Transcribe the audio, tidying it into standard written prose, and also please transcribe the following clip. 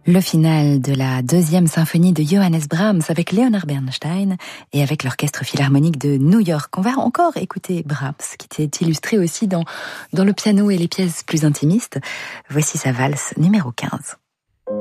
Le final de la deuxième symphonie de Johannes Brahms avec Leonard Bernstein et avec l'Orchestre Philharmonique de New York. On va encore écouter Brahms, qui était illustré aussi dans le piano et les pièces plus intimistes. Voici sa valse numéro 15.